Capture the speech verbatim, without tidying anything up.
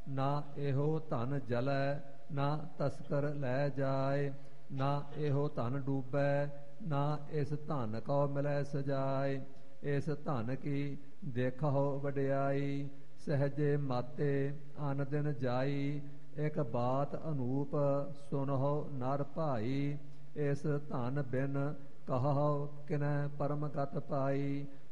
ਨਾ ਇਹੋ ਧਨ ਜਲੈ ਨਾ ਤਸਕਰ ਲੈ ਜਾਏ। ਨਾ ਇਹੋ ਧਨ ਡੂਬੈ ਨਾ ਇਸ ਧਨ ਕਉ ਮਿਲੈ ਸਜਾਏ। ਇਸ ਧਨ ਕੀ ਦੇਖਹੁ ਵਡਿਆਈ ਸਹਜੇ ਮਾਤੇ ਅਨ ਦਿਨ ਜਾਈ। ਇਕ ਬਾਤ ਅਨੂਪ ਸੁਨਹੁ ਨਰ ਭਾਈ ਇਸ ਧਨ ਬਿਨ ਕਹਹੁ ਕਿਨੈ ਪਰਮ ਗਤ ਪਾਈ।